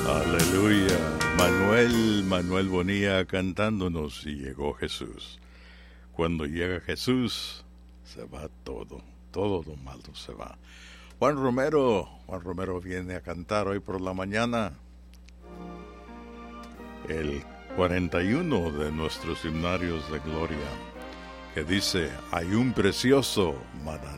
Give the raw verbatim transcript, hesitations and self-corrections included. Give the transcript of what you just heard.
Aleluya. Manuel, Manuel Bonilla cantándonos y llegó Jesús. Cuando llega Jesús, se va todo, todo lo malo se va. Juan Romero, Juan Romero viene a cantar hoy por la mañana el cuarenta y uno de nuestros himnarios de gloria, que dice, hay un precioso maná.